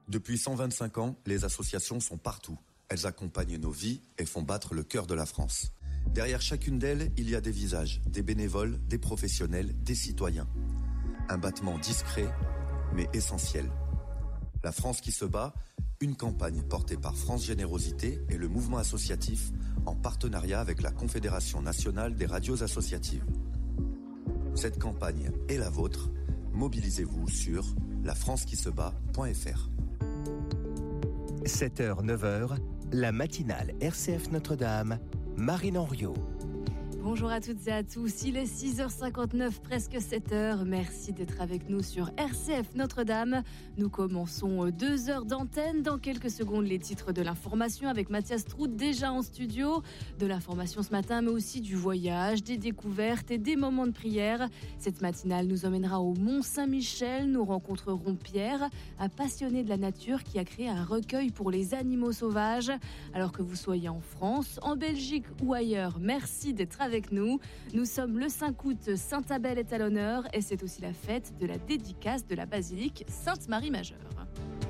Depuis 125 ans, les associations sont partout. Elles accompagnent nos vies et font battre le cœur de la France. Derrière chacune d'elles, il y a des visages, des bénévoles, des professionnels, des citoyens. Un battement discret, mais essentiel. La France qui se bat, une campagne portée par France Générosité et le mouvement associatif en partenariat avec la Confédération nationale des radios associatives. Cette campagne est la vôtre. Mobilisez-vous sur lafrancequisebat.fr. 7h, 9h, la matinale RCF Notre-Dame, Marine Henriot. Bonjour à toutes et à tous, il est 6h59, presque 7h. Merci d'être avec nous sur RCF Notre-Dame. Nous commençons 2 heures d'antenne. Dans quelques secondes, les titres de l'information avec Mathias Trout déjà en studio. De l'information ce matin, mais aussi du voyage, des découvertes et des moments de prière. Cette matinale nous emmènera au Mont-Saint-Michel. Nous rencontrerons Pierre, un passionné de la nature qui a créé un recueil pour les animaux sauvages. Alors que vous soyez en France, en Belgique ou ailleurs, merci d'être avec nous. Nous sommes le 5 août, Sainte-Abel est à l'honneur et c'est aussi la fête de la dédicace de la basilique Sainte-Marie-Majeure.